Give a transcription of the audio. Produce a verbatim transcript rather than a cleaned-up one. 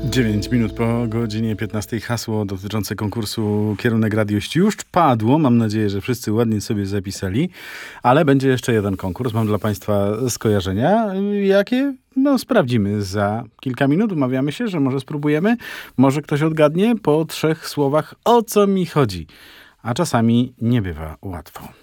dziewięć minut po godzinie piętnastej. Hasło dotyczące konkursu Kierunek Radiość już padło. Mam nadzieję, że wszyscy ładnie sobie zapisali. Ale będzie jeszcze jeden konkurs. Mam dla Państwa skojarzenia. Jakie? No sprawdzimy za kilka minut. Umawiamy się, że może spróbujemy. Może ktoś odgadnie po trzech słowach, o co mi chodzi. A czasami nie bywa łatwo.